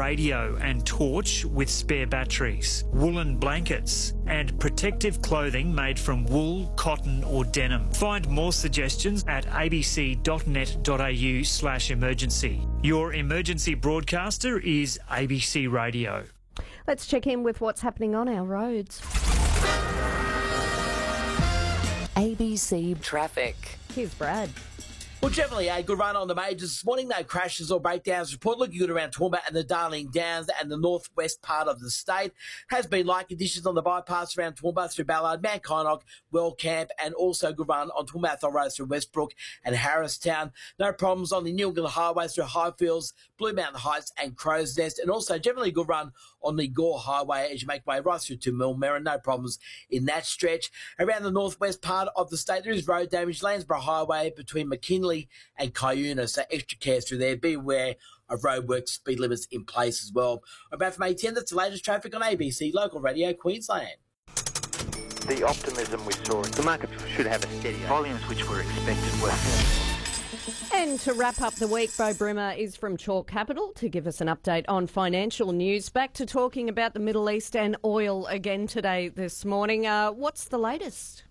radio and torch with spare batteries, woolen blankets, and protective clothing made from wool, cotton or denim. Find more suggestions at abc.net.au/emergency. Your emergency broadcaster is ABC Radio. Let's check in with what's happening on our roads. ABC Traffic. Here's Brad. Well, generally a good run on the majors this morning. No crashes or breakdowns report. Looking good around Toowoomba and the Darling Downs and the northwest part of the state. Has been light conditions on the bypass around Toowoomba through Ballard, Mount Kynoch, Wellcamp, and also good run on Toowoomba Athol Road through Westbrook and Harristown. No problems on the Newgill Highway through Highfields, Blue Mountain Heights and Crow's Nest, and also generally good run on the Gore Highway as you make way right through to Millmerran. No problems in that stretch. Around the northwest part of the state, there is road damage. Landsborough Highway between McKinley and Cuyuna, so extra care through there. Be aware of roadworks, speed limits in place as well. About from A10, that's the latest traffic on ABC Local Radio Queensland. The optimism we saw, the market should have a steady volumes which were expected were. And to wrap up the week, Bo Brimmer is from Chalk Capital to give us an update on financial news. Back to talking about the Middle East and oil again today this morning. What's the latest?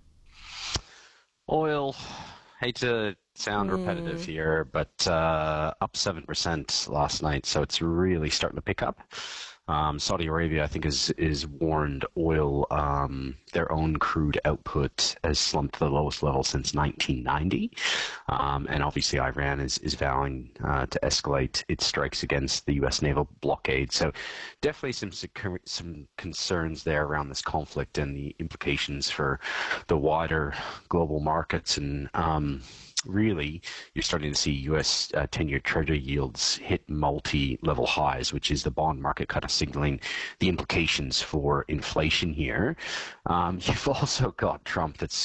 Oil, hate to sound repetitive here, but up 7% last night, so it's really starting to pick up. Saudi Arabia, I think, is warned oil, their own crude output has slumped to the lowest level since 1990. And obviously Iran is vowing to escalate its strikes against the U.S. naval blockade. So definitely some concerns there around this conflict and the implications for the wider global markets. And really, you're starting to see U.S. 10-year Treasury yields hit multi-level highs, which is the bond market kind of signaling the implications for inflation here. You've also got Trump that's,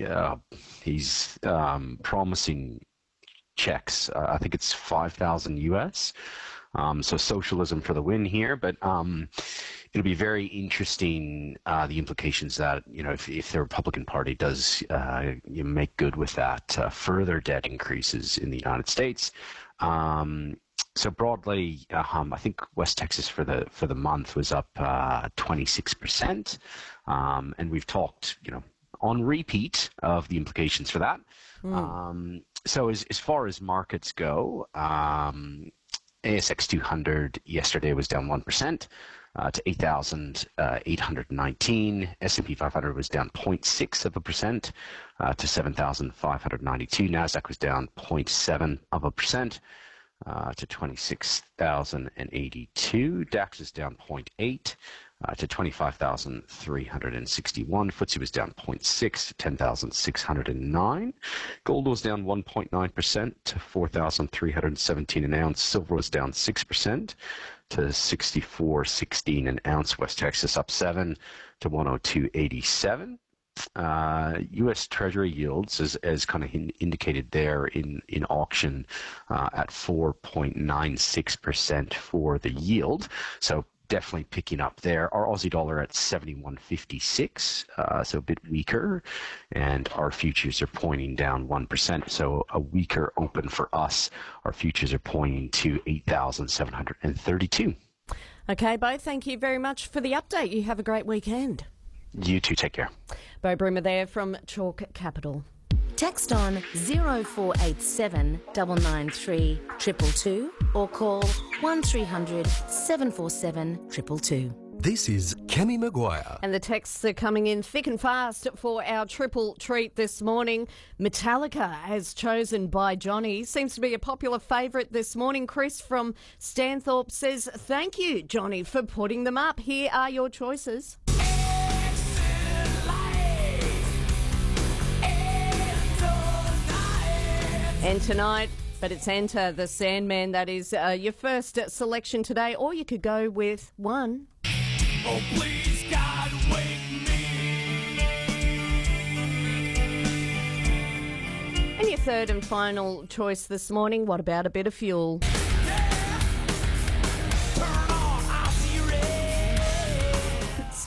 he's promising checks. I think it's 5,000 U.S., so socialism for the win here, but it'll be very interesting, the implications that, if the Republican Party does make good with that, further debt increases in the United States. So broadly, I think West Texas for the month was up 26%, and we've talked, on repeat of the implications for that. So as far as markets go, ASX 200 yesterday was down 1%. To 8,819. S&P 500 was down 0.6% to 7,592. Nasdaq was down 0.7% to 26,082. DAX is down 0.8 to 25,361. FTSE was down 0.6 to 10,609. Gold was down 1.9% to 4,317 an ounce. Silver was down 6% to 64.16 an ounce. West Texas up 7 to 102.87. U.S. Treasury yields, as kind of indicated there in auction, at 4.96% for the yield. So definitely picking up there. Our Aussie dollar at 71.56, so a bit weaker, and our futures are pointing down 1%, so a weaker open for us. Our futures are pointing to 8,732. Okay, Bo, thank you very much for the update. You have a great weekend. You too, take care. Bo Brimmer there from Chalk Capital. Text on 0487 993 222 or call 1300 747 222. This is Kemi Maguire. And the texts are coming in thick and fast for our triple treat this morning. Metallica, as chosen by Johnny, seems to be a popular favourite this morning. Chris from Stanthorpe says, thank you, Johnny, for putting them up. Here are your choices. And tonight, but it's Enter the Sandman. That is your first selection today, or you could go with one. Oh, please, God, wake me. And your third and final choice this morning, what about a bit of Fuel?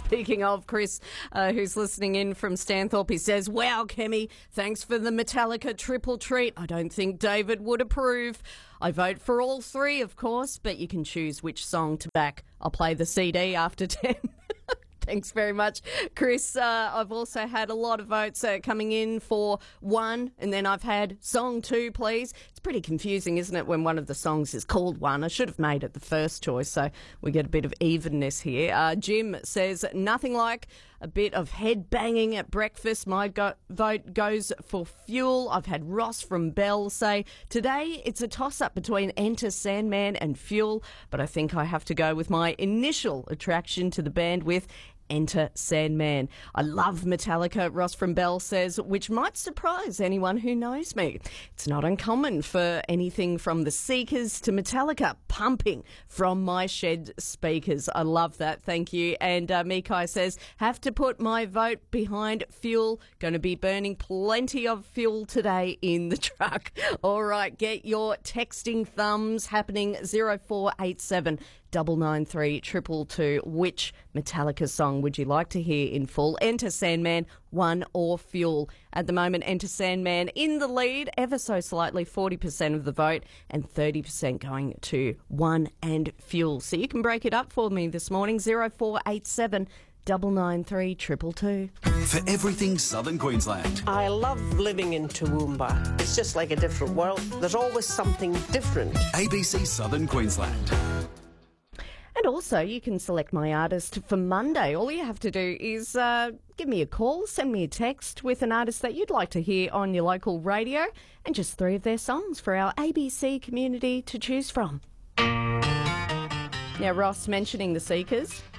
Speaking of Chris, who's listening in from Stanthorpe, he says, wow, Kemi, thanks for the Metallica triple treat. I don't think David would approve. I vote for all three, of course, but you can choose which song to back. I'll play the CD after 10. Thanks very much, Chris. I've also had a lot of votes coming in for one, and then I've had song 2, please. It's pretty confusing, isn't it, when one of the songs is called one? I should have made it the first choice, so we get a bit of evenness here. Jim says, nothing like a bit of head banging at breakfast. My vote goes for Fuel. I've had Ross from Bell say, today it's a toss-up between Enter Sandman and Fuel, but I think I have to go with my initial attraction to the band with Enter Sandman. I love Metallica, Ross from Bell says, which might surprise anyone who knows me. It's not uncommon for anything from the Seekers to Metallica pumping from my shed speakers. I love that. Thank you. And Mikai says, have to put my vote behind Fuel. Going to be burning plenty of fuel today in the truck. All right, get your texting thumbs happening. 0487 993 222. Which Metallica song would you like to hear in full? Enter Sandman, One or Fuel. At the moment, Enter Sandman in the lead, ever so slightly, 40% of the vote, and 30% going to One and Fuel. So you can break it up for me this morning. 0487 993 222. For everything Southern Queensland. I love living in Toowoomba. It's just like a different world. There's always something different. ABC Southern Queensland. And also, you can select my artist for Monday. All you have to do is give me a call, send me a text with an artist that you'd like to hear on your local radio, and just 3 of their songs for our ABC community to choose from. Now, Ross mentioning the Seekers.